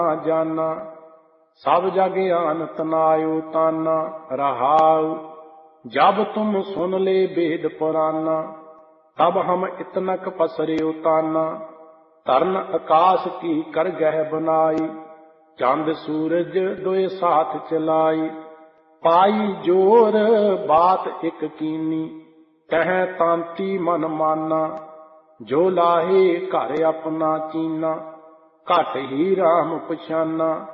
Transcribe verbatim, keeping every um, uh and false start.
जाना। सब जग आन तनायो ताना रहाउ। जब तुम सुन ले वेद पुराना तब हम इतनक पसर्यो ताना। तरन आकाश की कर गह बनाई चंद सूरज दोए साथ चलाई। पाई जोर बात एक कीनी कह तांती मन माना। जो लाहे घर अपना चीना घट ही राम पछाना।